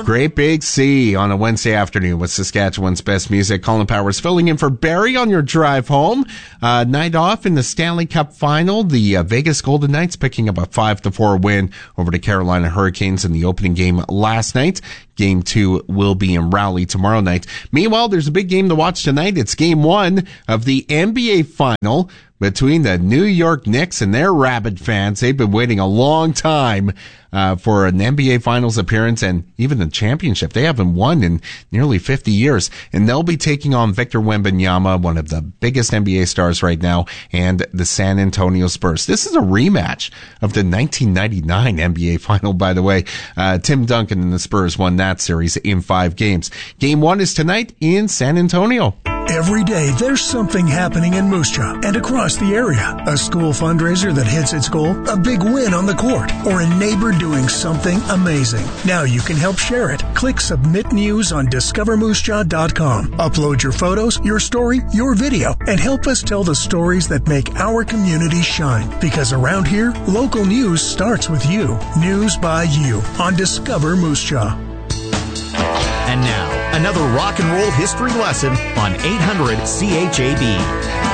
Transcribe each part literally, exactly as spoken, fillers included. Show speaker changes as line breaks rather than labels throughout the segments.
Great Big Sea on a Wednesday afternoon with Saskatchewan's best music. Colin Powers filling in for Barry on your drive home. Uh, night off in the Stanley Cup final. The uh, Vegas Golden Knights picking up a five to four win over the Carolina Hurricanes in the opening game last night. Game two will be in Raleigh tomorrow night. Meanwhile, there's a big game to watch tonight. It's game one of the N B A final between the New York Knicks and their rabid fans. They've been waiting a long time uh, for an N B A Finals appearance and even the championship. They haven't won in nearly fifty years. And they'll be taking on Victor Wembanyama, one of the biggest N B A stars right now, and the San Antonio Spurs. This is a rematch of the nineteen ninety-nine N B A Final, by the way. Uh, Tim Duncan and the Spurs won that series in five games. Game one is tonight in San Antonio.
Every day, there's something happening in Moose Jaw and across the area. A school fundraiser that hits its goal, a big win on the court, or a neighbor doing something amazing. Now you can help share it. Click Submit News on discover moose jaw dot com. Upload your photos, your story, your video, and help us tell the stories that make our community shine. Because around here, local news starts with you. News by you on Discover Moose Jaw.
And now, another rock and roll history lesson on eight hundred C H A B.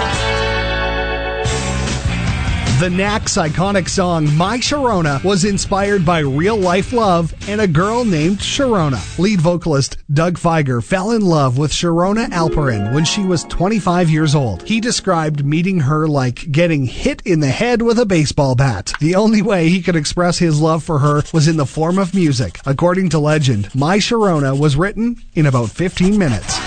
The Knacks' iconic song, My Sharona, was inspired by real-life love and a girl named Sharona. Lead vocalist Doug Feiger fell in love with Sharona Alperin when she was twenty-five years old. He described meeting her like getting hit in the head with a baseball bat. The only way he could express his love for her was in the form of music. According to legend, My Sharona was written in about fifteen minutes.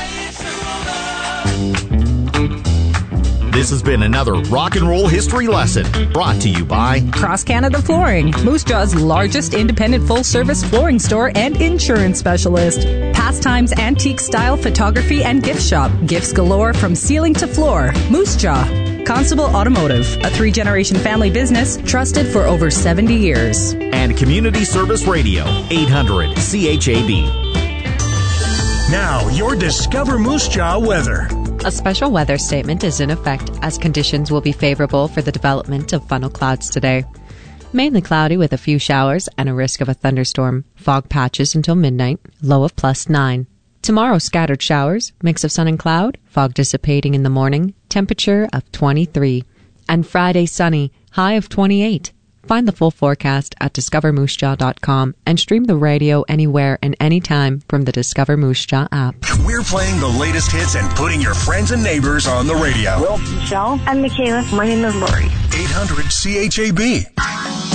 This has been another rock and roll history lesson brought to you by
Cross Canada Flooring, Moose Jaw's largest independent full-service flooring store and insurance specialist. Pastimes, antique style photography and gift shop. Gifts galore from ceiling to floor. Moose Jaw. Constable Automotive, a three-generation family business trusted for over seventy years.
And Community Service Radio, eight hundred C H A B.
Now, your Discover Moose Jaw weather.
A special weather statement is in effect as conditions will be favorable for the development of funnel clouds today. Mainly cloudy with a few showers and a risk of a thunderstorm. Fog patches until midnight, low of plus nine. Tomorrow, scattered showers, mix of sun and cloud, fog dissipating in the morning, temperature of twenty-three. And Friday, sunny, high of twenty-eight. Find the full forecast at discover moose jaw dot com and stream the radio anywhere and anytime from the Discover Moose Jaw app.
We're playing the latest hits and putting your friends and neighbors on the radio.
Well, Michelle. I'm Michaela. My name is Lori.
eight hundred C H A B.